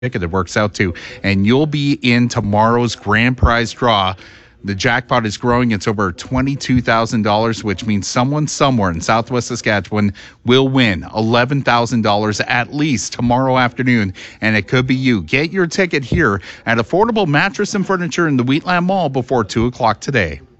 ticket it works out to, and you'll be in tomorrow's grand prize draw. The jackpot is growing. It's over $22,000, which means someone somewhere in Southwest Saskatchewan will win $11,000 at least tomorrow afternoon, and it could be you. Get your ticket here at Affordable Mattress and Furniture in the Wheatland Mall before 2 o'clock today.